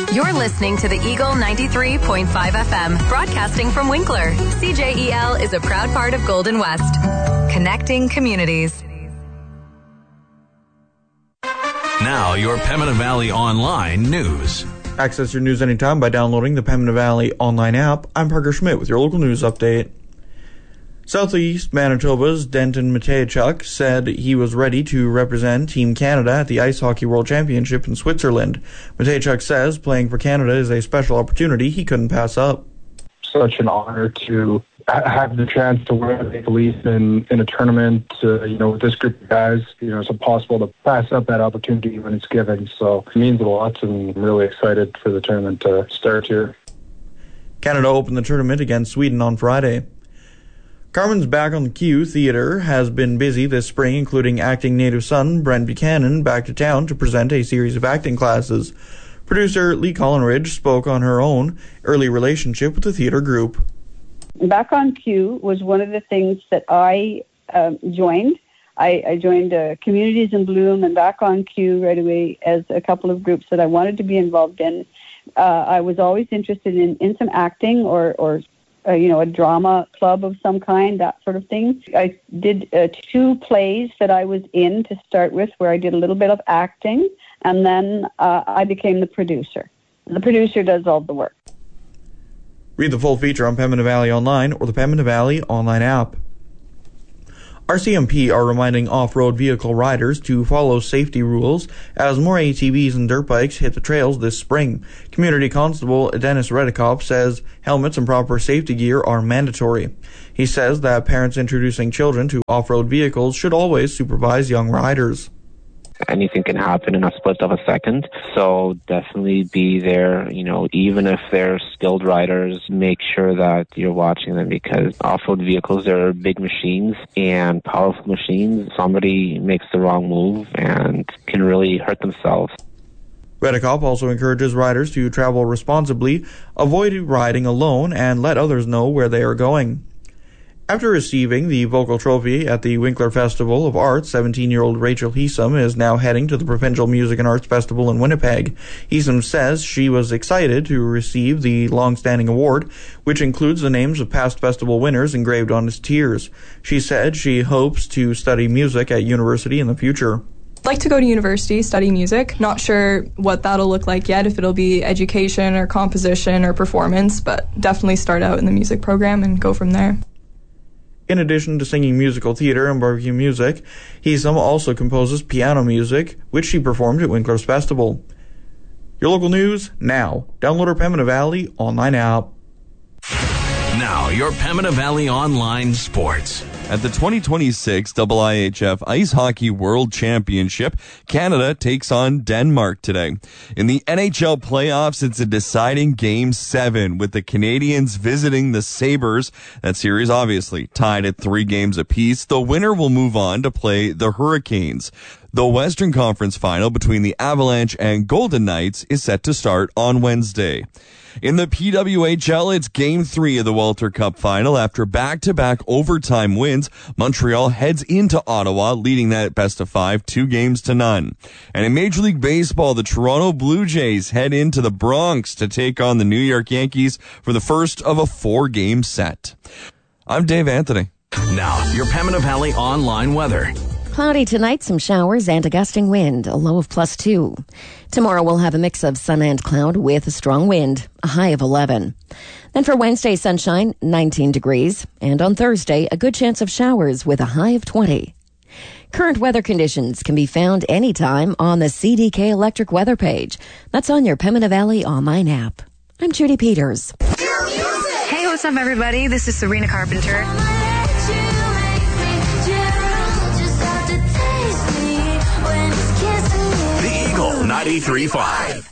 You're listening to the Eagle 93.5 FM, broadcasting from Winkler. CJEL is a proud part of Golden West. Connecting communities. Now, your Pembina Valley Online news. Access your news anytime by downloading the Pembina Valley Online app. I'm Parker Schmidt with your local news update. Southeast Manitoba's Denton Mateychuk said he was ready to represent Team Canada at the Ice Hockey World Championship in Switzerland. Mateychuk says playing for Canada is a special opportunity he couldn't pass up. Such an honor to have the chance to wear the Maple Leaf in a tournament, with this group of guys. It's impossible to pass up that opportunity when it's given. So it means a lot, and I'm really excited for the tournament to start here. Canada opened the tournament against Sweden on Friday. Carmen's Back on the Q Theatre has been busy this spring, including acting native son Brent Buchanan back to town to present a series of acting classes. Producer Lee Collinridge spoke on her own early relationship with the theatre group. Back on Q was one of the things that I joined. I joined Communities in Bloom and Back on Q right away as a couple of groups that I wanted to be involved in. I was always interested in some acting or a drama club of some kind, that sort of thing. I did 2 plays that I was in to start with, where I did a little bit of acting, and then I became the producer. The producer does all the work. Read the full feature on Pembina Valley Online or the Pembina Valley Online app. RCMP are reminding off-road vehicle riders to follow safety rules as more ATVs and dirt bikes hit the trails this spring. Community Constable Dennis Redikoff says helmets and proper safety gear are mandatory. He says that parents introducing children to off-road vehicles should always supervise young riders. Anything can happen in a split of a second. So definitely be there, even if they're skilled riders, make sure that you're watching them, because off-road vehicles are big machines and powerful machines. Somebody makes the wrong move and can really hurt themselves. Redikoff also encourages riders to travel responsibly, avoid riding alone, and let others know where they are going. After receiving the vocal trophy at the Winkler Festival of Arts, 17-year-old Rachel Heesum is now heading to the Provincial Music and Arts Festival in Winnipeg. Heesum says she was excited to receive the long-standing award, which includes the names of past festival winners engraved on its tiers. She said she hopes to study music at university in the future. I'd like to go to university, study music. Not sure what that'll look like yet, if it'll be education or composition or performance, but definitely start out in the music program and go from there. In addition to singing musical theater and barbecue music, Heesum also composes piano music, which she performed at Winkler's Festival. Your local news now. Download our Pembina Valley Online app. Now, your Pembina Valley Online sports. At the 2026 IIHF Ice Hockey World Championship, Canada takes on Denmark today. In the NHL playoffs, it's a deciding Game 7 with the Canadiens visiting the Sabres. That series obviously tied at 3 games apiece. The winner will move on to play the Hurricanes. The Western Conference final between the Avalanche and Golden Knights is set to start on Wednesday. In the PWHL, it's Game 3 of the Walter Cup final. After back-to-back overtime wins, Montreal heads into Ottawa, leading that best-of-5, 2-0. And in Major League Baseball, the Toronto Blue Jays head into the Bronx to take on the New York Yankees for the first of a 4-game set. I'm Dave Anthony. Now, your Pembina Valley Online weather. Cloudy tonight, some showers and a gusting wind, a low of +2. Tomorrow we'll have a mix of sun and cloud with a strong wind, a high of 11. Then for Wednesday, sunshine, 19 degrees. And on Thursday, a good chance of showers with a high of 20. Current weather conditions can be found anytime on the CDK Electric weather page. That's on your Pembina Valley Online app. I'm Judy Peters. Hey, what's up, everybody? This is Serena Carpenter. The Eagle 93.5.